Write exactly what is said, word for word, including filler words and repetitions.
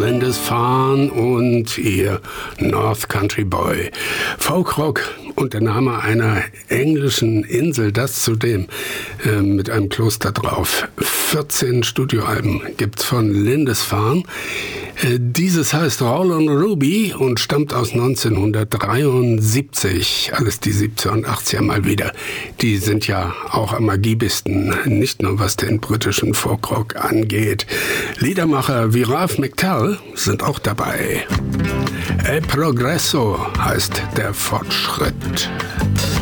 Lindisfarne und ihr North Country Boy. Folkrock und der Name einer englischen Insel, das zudem äh, mit einem Kloster drauf. vierzehn Studioalben gibt's von Lindisfarne. Äh, dieses heißt Rollin' Ruby und stammt aus neunzehnhundertdreiundsiebzig. Alles die siebziger und achtziger mal wieder. Die sind ja auch am agibelsten, nicht nur was den britischen Folkrock angeht. Liedermacher wie Ralph McTell sind auch dabei. El Progreso heißt der Fortschritt.